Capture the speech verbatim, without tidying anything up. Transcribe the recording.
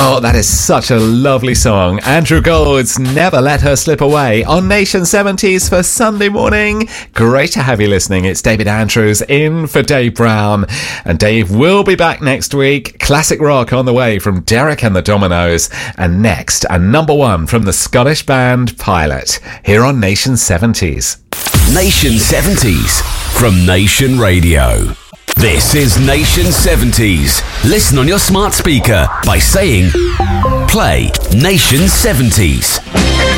Oh, that is such a lovely song. Andrew Gould's Never Let Her Slip Away on Nation seventies for Sunday morning. Great to have you listening. It's David Andrews in for Dave Brown. And Dave will be back next week. Classic rock on the way from Derek and the Dominoes. And next, a number one from the Scottish band Pilot, here on Nation seventies. Nation seventies from Nation Radio. This is Nation seventies. Listen on your smart speaker by saying, play Nation seventies.